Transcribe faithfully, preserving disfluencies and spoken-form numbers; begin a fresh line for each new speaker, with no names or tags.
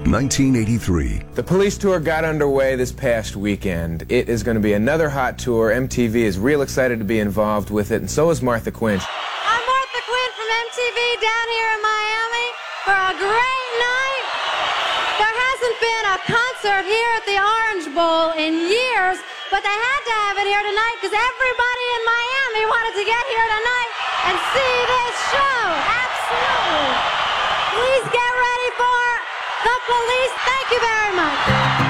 nineteen eighty-three.
The police tour got underway this past weekend. It is going to be another hot tour. M T V is real excited to be involved with it, and so is Martha Quinn.
I'm Martha Quinn from M T V down here in Miami for a great night. There hasn't been a concert here at the Orange Bowl in years, but they had to have it here tonight because everybody in Miami wanted to get here tonight and see this show. Absolutely. Please get ready for the police. Thank you very much.